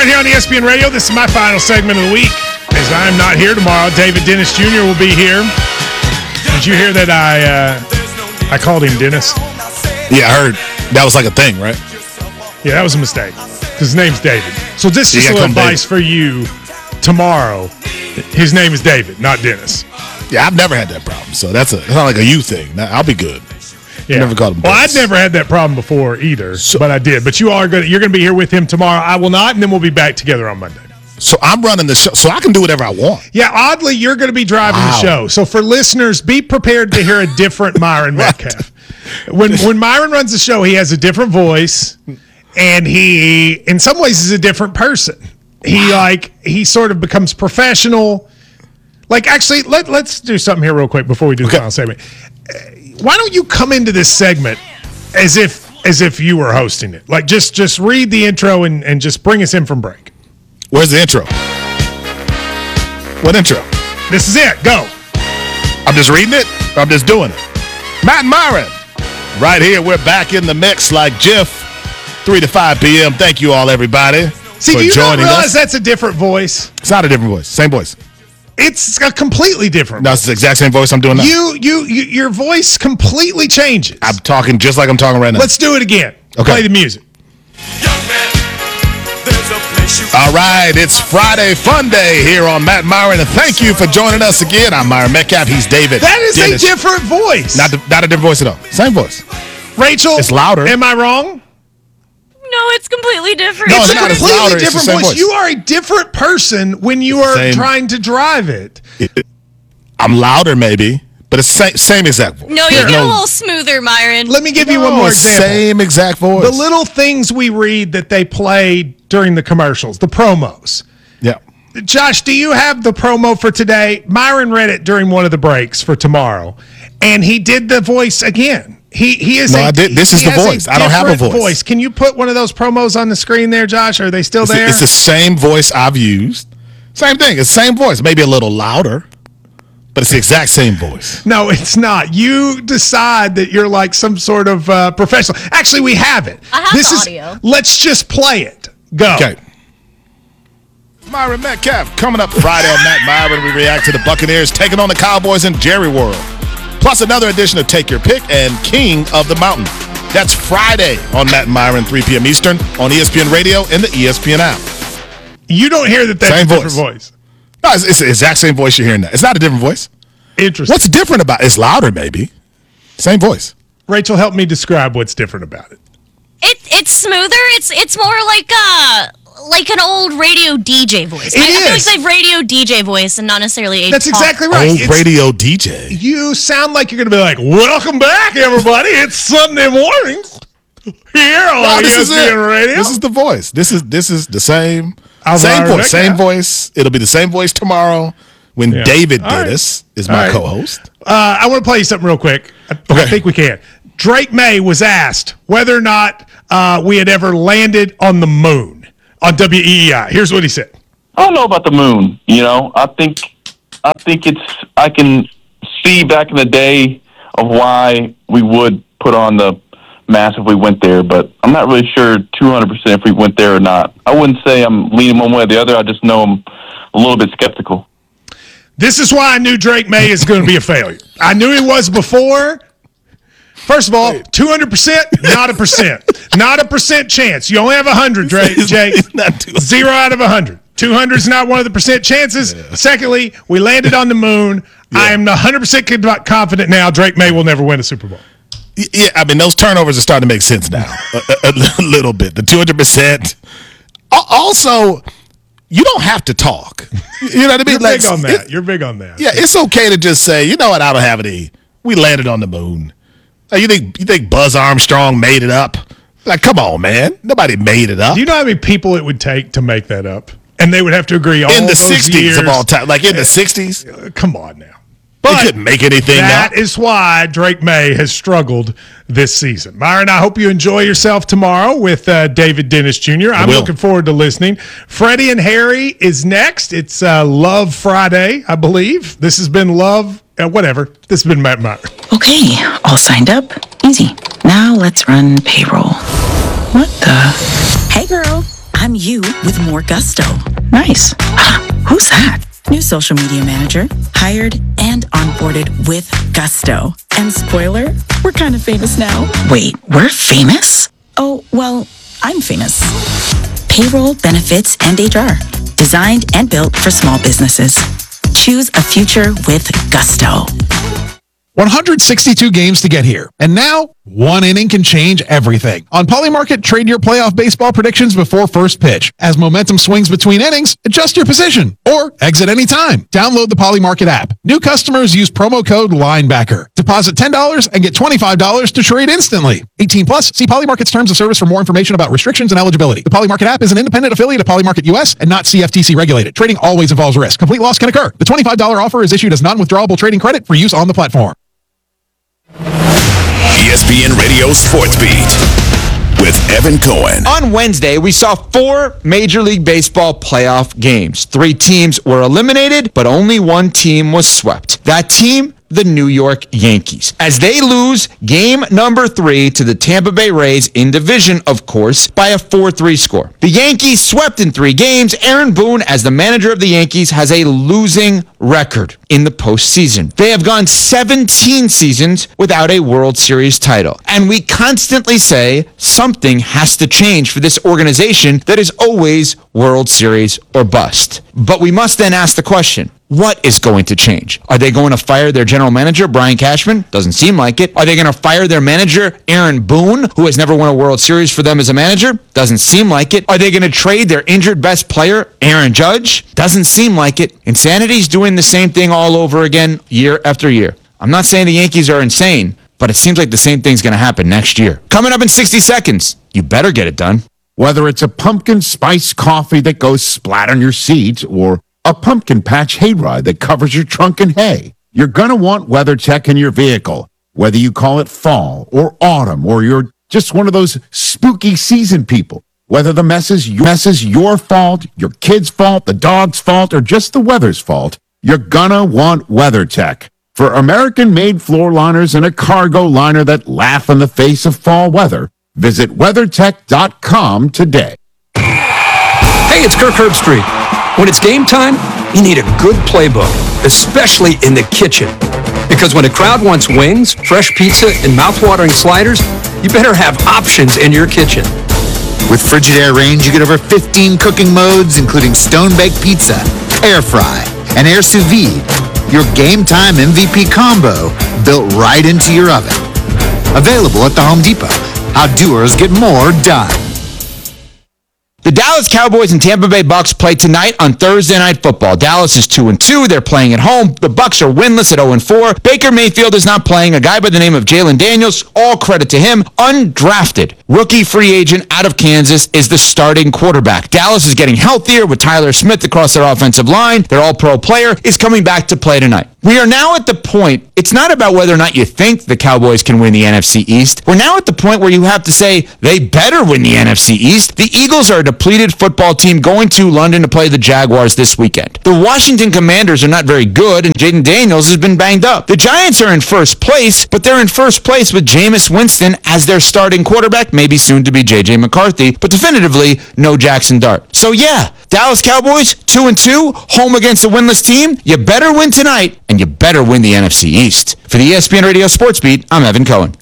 Myron here on ESPN Radio. This is my final segment of the week. As I'm not here tomorrow, David Dennis Jr. will be here. Did you hear that I called him Dennis? Yeah, I heard. That was like a thing, right? Yeah, that was a mistake. Because his name's David. So this is a little advice for you tomorrow. His name is David, not Dennis. Yeah, I've never had that problem. So that's not like a you thing. I'll be good. Yeah. Never called him Dennis. Well, Dennis. I'd never had that problem before either, but I did. But you're going to be here with him tomorrow. I will not, and then we'll be back together on Monday. So I'm running the show, so I can do whatever I want. Yeah, oddly, you're going to be driving the show. So for listeners, be prepared to hear a different Myron Metcalf. When Myron runs the show, he has a different voice, and he, in some ways, is a different person. He sort of becomes professional. Like, actually, let's do something here real quick before we do the final segment. Why don't you come into this segment as if you were hosting it? Like, just read the intro and just bring us in from break. Where's the intro? What intro? This is it. Go. I'm just reading it? Or I'm just doing it? Matt and Myron. Right here. We're back in the mix like Jiff. 3 to 5 p.m. Thank you all, everybody, See, for do you not joining realize us. that's a different voice? It's not a different voice. Same voice. It's a completely different No, it's the exact same voice I'm doing now. Your voice completely changes. I'm talking just like I'm talking right now. Let's do it again. Okay. Play the music. All right, it's Friday Fun Day here on Matt Myron, and thank you for joining us again. I'm Myron Metcalf. He's David. That is Dennis. a different voice. Not a different voice at all. Same voice. Rachel, it's louder. Am I wrong? No, it's completely different. No, It's it's a not. It's completely louder. It's the different same voice. voice. You are a different person when you are trying to drive it. I'm louder, maybe, but it's same exact voice. No, you get a little smoother, Myron. Let me give you one more example. Same exact voice. The little things we read that they play during the commercials, the promos. Yeah. Josh, do you have the promo for today? Myron read it during one of the breaks for tomorrow, and he did the voice again. He is. No, I did. This is the voice. I don't have a voice. Can you put one of those promos on the screen there, Josh? Are they still there? It's the same voice I've used. Same thing. It's the same voice. Maybe a little louder, but it's the exact same voice. No, it's not. You decide that you're like some sort of professional. Actually, we have it. I have the audio. Let's just play it. Go. Okay. Myron Metcalf coming up Friday on Matt Myron. We react to the Buccaneers taking on the Cowboys in Jerry World. Plus another edition of Take Your Pick and King of the Mountain. That's Friday on Matt and Myron, 3 p.m. Eastern on ESPN Radio and the ESPN app. You don't hear that's same a different voice. No, it's the exact same voice you're hearing now. It's not a different voice. Interesting. What's different about it? It's louder, maybe. Same voice. Rachel, help me describe what's different about it. It's smoother. It's more like an old radio DJ voice. I feel like the radio DJ voice and not necessarily a That's talk. exactly right. Old radio DJ. You sound like you're going to be like, welcome back, everybody. It's Sunday mornings here on ESPN Radio. This is the voice. This is the same Myron voice. Metcalf. Same voice. It'll be the same voice tomorrow when David Dennis is my co-host. I want to play you something real quick. I think we can. Drake May was asked whether or not we had ever landed on the moon on WEEI. Here's what he said. I don't know about the moon. I think I can see back in the day of why we would put on the mask if we went there, but I'm not really sure 200% if we went there or not. I wouldn't say I'm leaning one way or the other. I just know I'm a little bit skeptical. This is why I knew Drake May is going to be a failure. I knew he was before. First of all, 200%, not a percent. Not a percent chance. You only have 100, Drake. Jake. 0 out of 100. 200 is not one of the percent chances. Yeah. Secondly, we landed on the moon. Yeah. I am 100% confident now Drake May will never win a Super Bowl. Yeah, I mean, those turnovers are starting to make sense now. a little bit. The 200%. Also, you don't have to talk. You know what I mean? You're big on that. You're big on that. Yeah, it's okay to just say, you know what, I don't have any. We landed on the moon. You think Buzz Armstrong made it up? Like, come on, man. Nobody made it up. Do you know how many people it would take to make that up? And they would have to agree all in the those 60s years. Of all time. Like in the 60s? Come on now. But they couldn't make anything up. That is why Drake May has struggled this season. Myron, I hope you enjoy yourself tomorrow with David Dennis Jr. I'm looking forward to listening. Freddie and Harry is next. It's Love Friday, I believe. This has been Love, whatever. This has been Matt Myron. Okay, all signed up. Easy. Now let's run payroll. What the? Hey, girl. I'm you with more gusto. Nice. Who's that? New social media manager, hired and onboarded with gusto. And spoiler, we're kind of famous now. Wait, we're famous? Oh, well, I'm famous. Payroll, benefits, and HR. Designed and built for small businesses. Choose a future with gusto. 162 games to get here. And now, one inning can change everything. On Polymarket, trade your playoff baseball predictions before first pitch. As momentum swings between innings, adjust your position or exit anytime. Download the Polymarket app. New customers use promo code LINEBACKER. Deposit $10 and get $25 to trade instantly. 18 plus. See Polymarket's terms of service for more information about restrictions and eligibility. The Polymarket app is an independent affiliate of Polymarket US and not CFTC regulated. Trading always involves risk. Complete loss can occur. The $25 offer is issued as non-withdrawable trading credit for use on the platform. ESPN Radio Sports Beat with Evan Cohen. On Wednesday, we saw 4 Major League Baseball playoff games. 3 teams were eliminated, but only one team was swept. That team, the New York Yankees, as they lose game number 3 to the Tampa Bay Rays in division, of course, by a 4-3 score. The Yankees swept in 3 games. Aaron Boone, as the manager of the Yankees, has a losing record in the postseason. They have gone 17 seasons without a World Series title. And we constantly say something has to change for this organization that is always World Series or bust. But we must then ask the question, what is going to change? Are they going to fire their general manager, Brian Cashman? Doesn't seem like it. Are they going to fire their manager, Aaron Boone, who has never won a World Series for them as a manager? Doesn't seem like it. Are they going to trade their injured best player, Aaron Judge? Doesn't seem like it. Insanity's doing the same thing all over again, year after year. I'm not saying the Yankees are insane, but it seems like the same thing's going to happen next year. Coming up in 60 seconds, you better get it done. Whether it's a pumpkin spice coffee that goes splat on your seat or a pumpkin patch hayride that covers your trunk in hay, you're going to want WeatherTech in your vehicle. Whether you call it fall or autumn or you're just one of those spooky season people, whether the mess is your fault, your kid's fault, the dog's fault, or just the weather's fault, you're going to want WeatherTech. For American-made floor liners and a cargo liner that laugh in the face of fall weather, visit WeatherTech.com today. Hey, it's Kirk Herbstreit. When it's game time, you need a good playbook, especially in the kitchen. Because when a crowd wants wings, fresh pizza, and mouth-watering sliders, you better have options in your kitchen. With Frigidaire Range, you get over 15 cooking modes, including stone-baked pizza, air fry, and air sous vide. Your game time MVP combo built right into your oven. Available at the Home Depot. How doers get more done. The Dallas Cowboys and Tampa Bay Bucks play tonight on Thursday Night Football. Dallas is 2-2. They're playing at home. The Bucks are winless at 0-4. Baker Mayfield is not playing. A guy by the name of Jalen Daniels, all credit to him, undrafted. Rookie free agent out of Kansas is the starting quarterback. Dallas is getting healthier with Tyler Smith across their offensive line. Their all-pro player is coming back to play tonight. We are now at the point, it's not about whether or not you think the Cowboys can win the NFC East. We're now at the point where you have to say they better win the NFC East. The Eagles are a depleted football team going to London to play the Jaguars this weekend. The Washington Commanders are not very good, and Jaden Daniels has been banged up. The Giants are in first place, but they're in first place with Jameis Winston as their starting quarterback, maybe soon to be J.J. McCarthy, but definitively no Jackson Dart. So yeah, Dallas Cowboys, 2-2, home against a winless team. You better win tonight, and you better win the NFC East. For the ESPN Radio Sports Beat, I'm Evan Cohen.